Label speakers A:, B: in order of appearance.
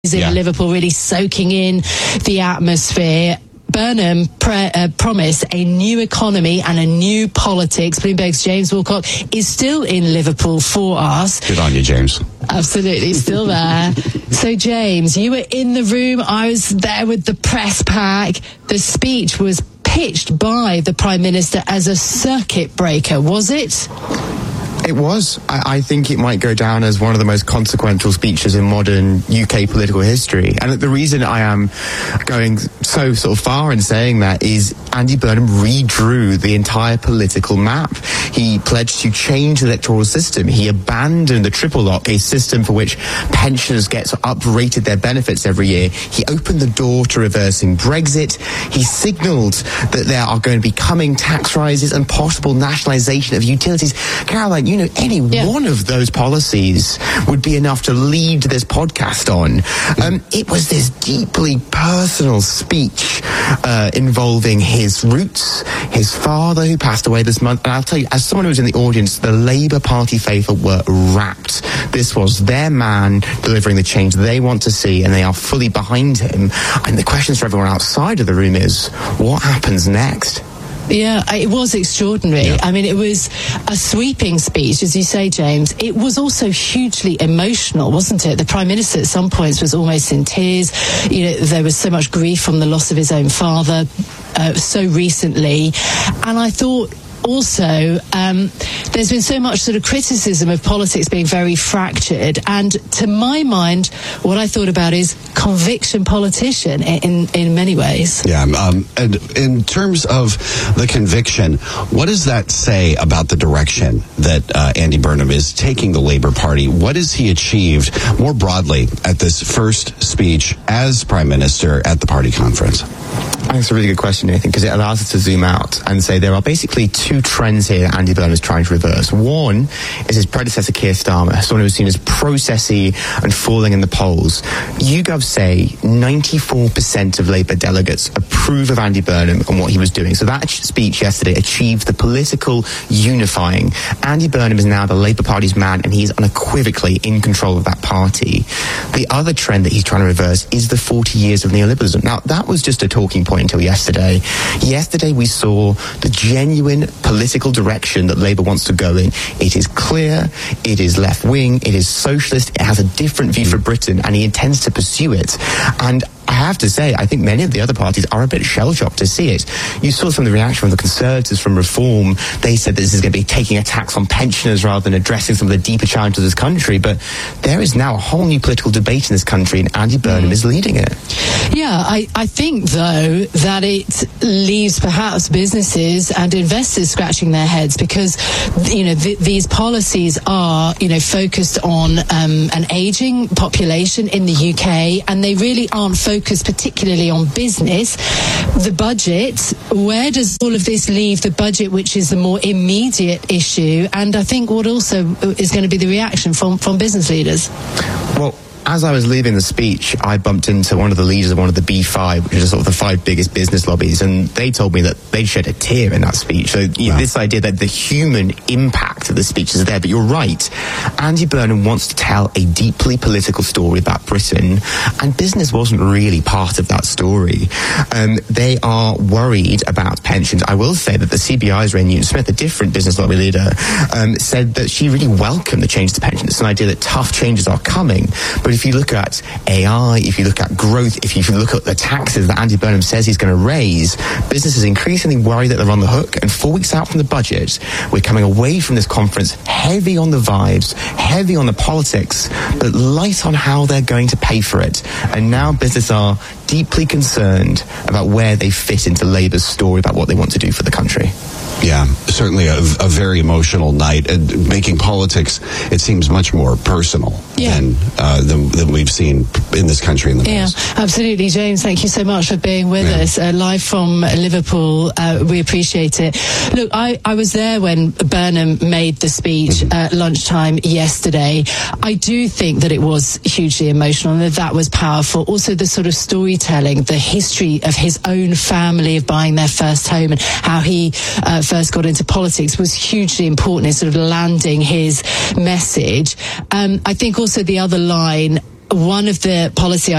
A: in Liverpool, really soaking in the atmosphere. Burnham promised a new economy and a new politics. Bloomberg's James Wilcock is still in Liverpool for us.
B: Good on you, James.
A: Absolutely, still there. So, James, you were in the room. I was there with the press pack. The speech was pitched by the Prime Minister as a circuit breaker, was it?
C: It was. I think it might go down as one of the most consequential speeches in modern UK political history. And the reason I am going so sort of far in saying that is Andy Burnham redrew the entire political map. He pledged to change the electoral system. He abandoned the triple lock, a system for which pensioners get uprated their benefits every year. He opened the door to reversing Brexit. He signalled that there are going to be coming tax rises and possible nationalisation of utilities. Caroline, you know, any one of those policies would be enough to lead this podcast on. It was this deeply personal speech involving his roots, his father who passed away this month. And I'll tell you, as someone who was in the audience, the Labour Party faithful were rapt. This was their man delivering the change they want to see, and they are fully behind him. And the questions for everyone outside of the room is, what happens next?
A: Yeah, it was extraordinary. Yeah. I mean, it was a sweeping speech, as you say, James. It was also hugely emotional, wasn't it? The Prime Minister at some points was almost in tears. You know, there was so much grief from the loss of his own father so recently. And I thought also, there's been so much sort of criticism of politics being very fractured, and to my mind, what I thought about is conviction politician in many ways.
B: Yeah, and in terms of the conviction, what does that say about the direction that Andy Burnham is taking the Labour Party? What has he achieved more broadly at this first speech as Prime Minister at the party conference?
C: I think it's a really good question, Nathan, because it allows us to zoom out and say there are basically two trends here that Andy Burnham is trying to reverse. One is his predecessor, Keir Starmer, someone who was seen as processy and falling in the polls. YouGov say 94% of Labour delegates approve of Andy Burnham and what he was doing. So that speech yesterday achieved the political unifying. Andy Burnham is now the Labour Party's man, and he's unequivocally in control of that party. The other trend that he's trying to reverse is the 40 years of neoliberalism. Now, that was just a talking point until yesterday. Yesterday we saw the genuine political direction that Labour wants to go in. It is clear, it is left-wing, it is socialist, it has a different view for Britain, and he intends to pursue it. And I have to say, I think many of the other parties are a bit shell-shocked to see it. You saw some of the reaction from the Conservatives, from Reform. They said this is going to be taking a tax on pensioners rather than addressing some of the deeper challenges of this country. But there is now a whole new political debate in this country, and Andy Burnham is leading it.
A: Yeah, I think, though, that it leaves perhaps businesses and investors scratching their heads because, you know, these policies are, you know, focused on an ageing population in the UK, and they really aren't focused particularly on business. The budget, where does all of this leave the budget, which is the more immediate issue? And I think what also is going to be the reaction from business leaders.
C: Well, as I was leaving the speech, I bumped into one of the leaders of one of the B5, which is sort of the 5 biggest business lobbies, and they told me that they'd shed a tear in that speech. So this idea that the human impact of the speech is there. But you're right. Andy Burnham wants to tell a deeply political story about Britain, and business wasn't really part of that story. They are worried about pensions. I will say that the CBI's Ray Newton-Smith, a different business lobby leader, said that she really welcomed the change to pensions. It's an idea that tough changes are coming. But if you look at AI, if you look at growth, if you look at the taxes that Andy Burnham says he's going to raise, businesses increasingly worry that they're on the hook. And 4 weeks out from the budget, we're coming away from this conference heavy on the vibes, heavy on the politics, but light on how they're going to pay for it. And now businesses are deeply concerned about where they fit into Labour's story about what they want to do for the country.
B: Yeah, certainly a very emotional night, and making politics, it seems, much more personal than we've seen in this country in the past.
A: Yeah, absolutely. James, thank you so much for being with us live from Liverpool. We appreciate it. Look, I was there when Burnham made the speech at lunchtime yesterday. I do think that it was hugely emotional and that was powerful. Also, the sort of storytelling, the history of his own family, of buying their first home and how he first got into politics was hugely important in sort of landing his message. I think also the other line, one of the policy